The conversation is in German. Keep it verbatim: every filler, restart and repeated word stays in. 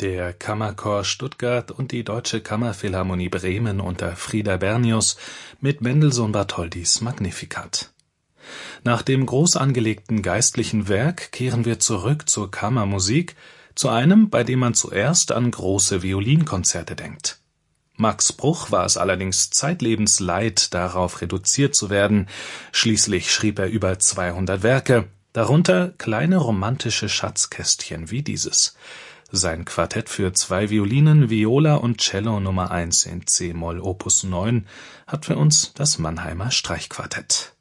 Der Kammerchor Stuttgart und die Deutsche Kammerphilharmonie Bremen unter Frida Bernius mit Mendelssohn-Bartholdys Magnificat. Nach dem groß angelegten geistlichen Werk kehren wir zurück zur Kammermusik, zu einem, bei dem man zuerst an große Violinkonzerte denkt. Max Bruch war es allerdings zeitlebens leid, darauf reduziert zu werden. Schließlich schrieb er über zweihundert Werke, darunter kleine romantische Schatzkästchen wie dieses. Sein Quartett für zwei Violinen, Viola und Cello Nummer eins in c-Moll Opus neun hat für uns das Mannheimer Streichquartett.